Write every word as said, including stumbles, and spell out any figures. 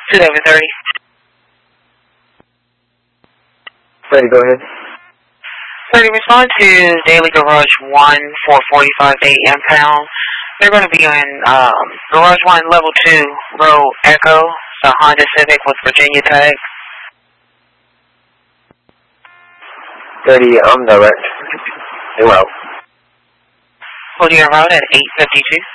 two seven thirty. Ready, go ahead. thirty, respond to Daily Garage one, four forty-five eight impound. They're going to be in um, Garage one, Level two, Row Echo. It's a Honda Civic with Virginia tag. thirty, I'm direct. You're out. Holding your route at eight fifty-two.